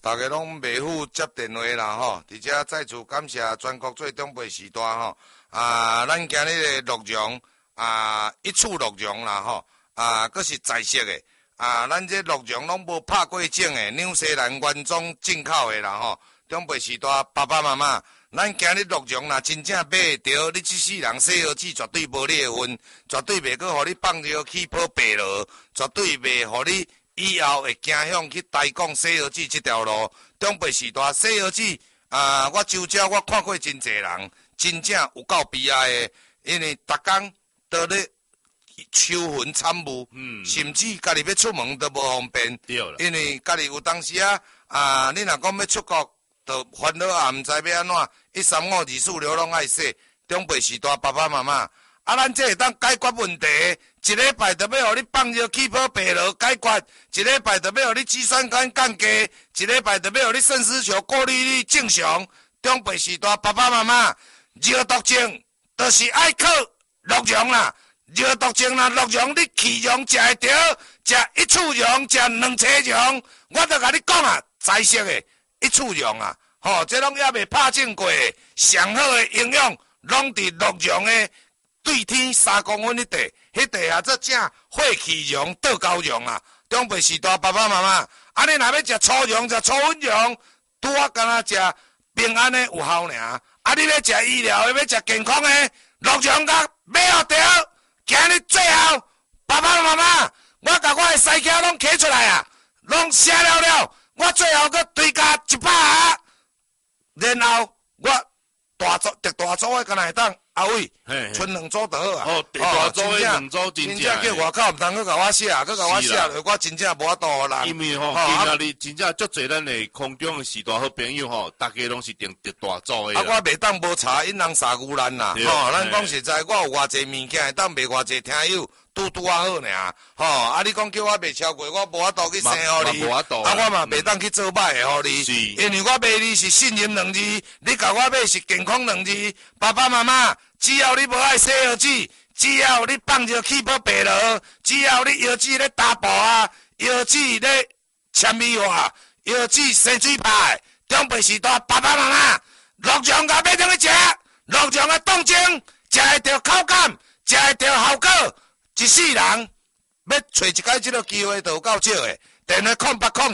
大家拢袂赴接电话啦吼，而且再次感谢全国最长辈时代吼，咱今日的鹿茸一处鹿茸啦吼，佫是在色的，咱这鹿茸拢无拍过种的，纽西兰原装进口的啦吼，长辈时代爸爸妈妈，咱今日鹿茸啦，真正买着，你这世人洗好子绝对无你的份，绝对袂去互你放尿起泡白落，绝对袂互你。以后会走向去台港西河子这条路，长辈时代西河子我周遭我看过真侪人，真正有够悲哀的，因为逐工都咧抽云参悟，甚至家己要出门都无方便，因为家己有当时你若讲要出国，就烦恼也毋知要安怎，13524流拢爱说，长辈时代爸爸妈妈。咱这会当解决问题，一礼拜就要互你放尿起泡白落解决，一礼拜就要互你脂酸酐降低，一礼拜就要互你肾丝球过滤率正常。长辈时代爸爸妈妈，热毒症就是爱靠鹿茸啦，热毒症啦，鹿茸你气茸食会着，食一处茸，食两车茸，我都甲你讲在色的一处茸这拢也未拍种过，上好的营养拢伫鹿茸的。对天3公分一地，迄地这正火气茸、倒高茸长辈时代爸爸妈妈，你若要食粗茸、食粗粉茸，拄敢若食平安的有效尔。你要食医疗的、要食健康的，鹿茸甲买好着。今日最后，爸爸妈妈，我甲我的西口拢摕出来拢写了，我最后佮追加100下，然后我特大组的敢若会当。喂，剩2组就好大组的2组真正叫外口毋通去甲我写，去甲我写落，我真正无法度人。 因为今日真正足侪咱的空中的时代好朋友大家拢是订特大组的。 我袂当无查，引人杀牛咱啦。咱讲实在，我有偌济物件会当卖偌济听友，拄好尔。你讲叫我卖超过，我无法度去生互你。我嘛袂当去做歹的互你，因为我卖你是信任2字，你甲我买是健康2字，爸爸妈妈。只要你无爱洗腰子，只要你放尿起泡白落，只要你腰子咧打薄腰子咧纤维化，腰子生水派，长辈时代爸爸妈妈，鹿茸甲要怎去食？鹿茸的冻精，食会着口感，食会着效果。一世人要找一摆这个机会，就有够少的。电话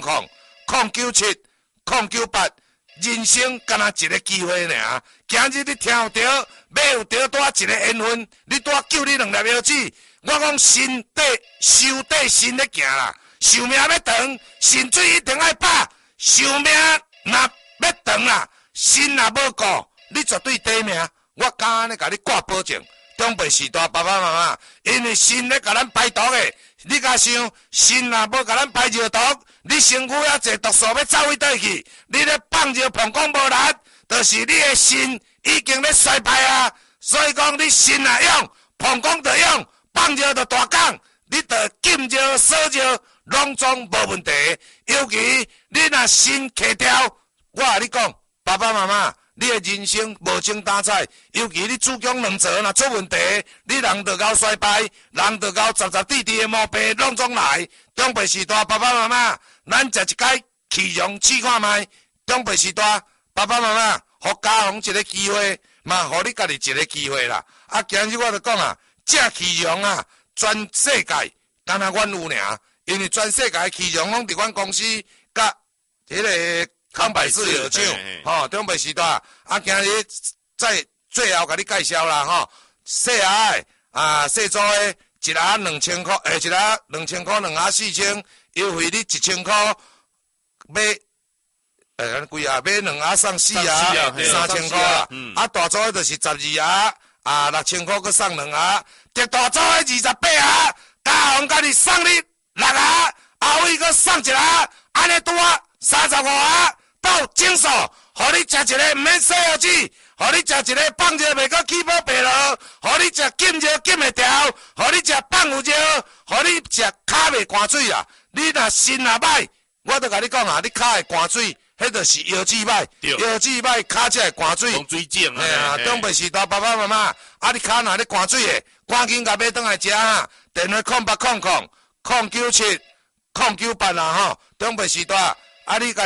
0800-097-098，人生敢若一个机会尔。今日你听有着。买有着带一个缘分，你带救你2粒腰子，我讲身体寿底身咧行啦，寿命要长，肾水一定爱饱，寿命若要长啦，身若无顾，你绝对短命。我敢安尼甲你挂保证，长辈时代爸爸妈妈，因为肾咧甲咱排毒的，你甲想，肾若无甲咱排热毒，你身躯遐济毒素要走位倒去，你咧放热膀胱无力，就是你的肾。已经咧衰败所以讲你肾也用，膀胱就用，放热就大讲，你就禁热、烧热，拢总无问题。尤其你若肾克掉，我甲你讲，爸爸妈妈，你的人生无精打采。尤其你子宫2槽若出问题，你人就到衰败，人就到杂地的毛病拢总来。长辈时代，爸爸妈妈，咱食一摆气茸试看卖。长辈时代，爸爸妈妈。互家宏一个机会，嘛，互你家己一个机会啦。今日我就讲这气茸全世界敢若阮有尔，因为全世界的气茸拢伫阮公司甲迄个康百氏药厂，长辈时代今日再最后甲你介绍啦细盒的细组的一盒2000块，一盒2000块，2盒4000，优惠你1000块买。贵买2盒送4盒，3000块啦。大组的就是12盒，6000块佮送2盒。特大组的28盒，家宏甲你送你6盒，后尾佮送1盒，安尼拄35盒到整数，互你食一个毋免洗腰子，互你食一个放热袂佮起泡白落，互你食禁热禁会调，互你食放有热，互你食骹袂寒水啊。你若肾若歹，我都甲你讲你骹会寒水。迄就是腰子歹，腰子歹，骹才会寒水。 风水症长辈时代爸爸妈妈，你骹若咧寒水的，赶紧甲买转来食电话0800-097-098啦长辈时代，你家己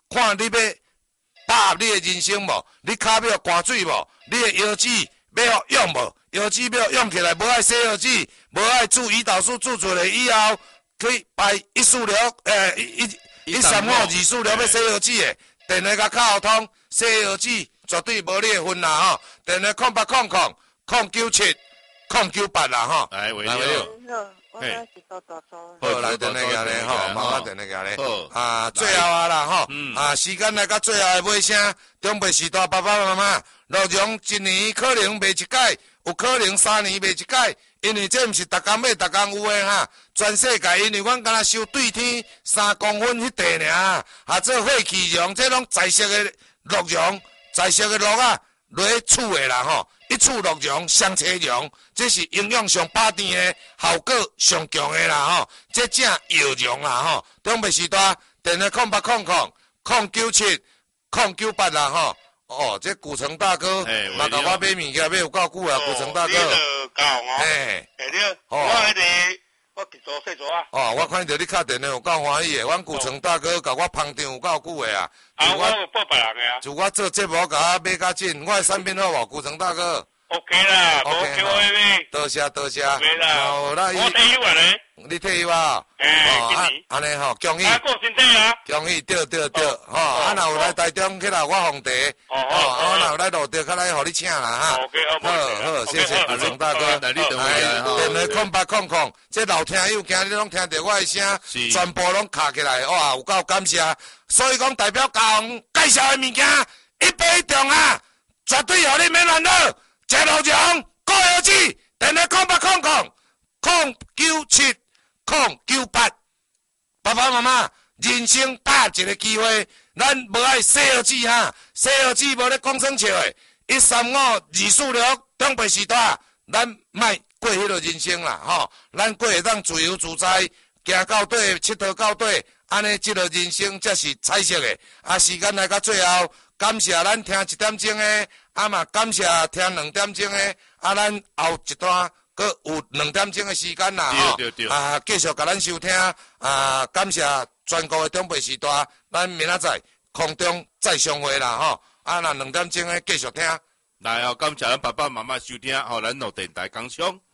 看你要踏入你的人生无？你骹要灌水无？你的腰子要用无？腰子要用起来，无爱洗腰子，无爱煮胰岛素煮出来以后，去排135、246要洗腰子的，电话甲卡号通洗腰子绝对无你的份啦吼！电话0800-097-098啦吼。 来，喂，你好。 我是做大做。 好，来电话举咧吼，妈妈电话举咧。 好， 最后啊啦吼，时间来到最后的尾声，长辈时代爸爸妈妈，乐容一年可能卖一届，有可能3年卖一届，因为这毋是逐工买逐工有诶哈，全世界因为阮敢若收对天3公分迄地尔，做废弃容，这拢在色诶鹿茸，在色诶鹿啊，落去厝诶啦吼。一处鹿茸、双车茸，这是营养上饱甜的，效果上强的啦吼。这正药茸啦吼。长辈时代电话0800-097-098啦吼。哦，这古城大哥，嘛甲我买物件买有够久啊，古城大哥。 你到哦。你我迄个我去做细做啊。 哦，我看到你敲电话有够欢喜的，阮古城大哥甲我捧场有够久的啊。 我有报别人的啊。 就我做节目甲我买较紧，我的产品好无？古城大哥。 OK 啦 ，OK 我买。 多谢多谢。 没啦。 我退休啊咧。 你退休啊？安尼吼，恭喜！ 过身体啊！ 恭喜，对，吼，若有来台中去啦，我奉茶，我若有来路地，较来互你请啦哈。好，谢谢古城大哥。 来，你等我电话0800，这老听友今日拢听到我的声，全部拢卡起来，哇，有够感谢。所以讲代表高雄介绍的物件，一杯一中啊，绝对互你免烦恼。食鹿茸、过腰子，电话0800-097-098。爸爸妈妈，人生打一个机会，咱无爱洗腰子哈，洗腰子无咧讲生笑的。135-246长辈时代，咱莫过迄个人生啦吼，咱过会当自由自在，行到底，佚佗到底，安尼即个人生才是彩色的。时间来到最后，感谢咱听1点钟的，嘛感谢听2点钟的，咱后一段。阁有2点钟的时间啦吼，继续甲咱收听，感谢全国的长辈时代，咱明仔载空中再相会啦吼，若2点钟的继续听。 来哦，感谢咱爸爸妈妈收听，咱录电台讲上。